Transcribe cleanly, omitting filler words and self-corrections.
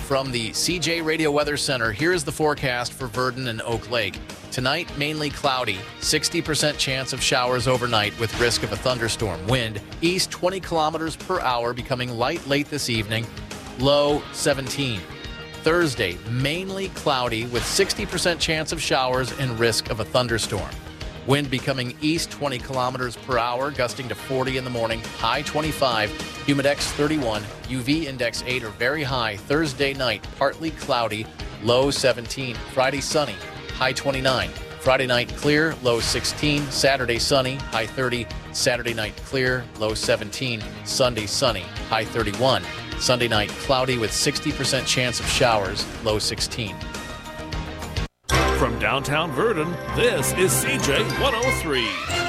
From the CJ Radio Weather Center, here is the forecast for Verdon and Oak Lake. Tonight, mainly cloudy, 60% chance of showers overnight with risk of a thunderstorm. Wind east 20 kilometers per hour, becoming light late this evening, low 17. Thursday, mainly cloudy with 60% chance of showers and risk of a thunderstorm. Wind becoming east 20 kilometers per hour, gusting to 40 in the morning, high 25, humidex 31, UV index 8 or very high. Thursday night, partly cloudy, low 17. Friday sunny, high 29. Friday night clear, low 16. Saturday sunny, high 30. Saturday night clear, low 17. Sunday sunny, high 31. Sunday night cloudy with 60% chance of showers, low 16. From downtown Verdon, this is CJ 103.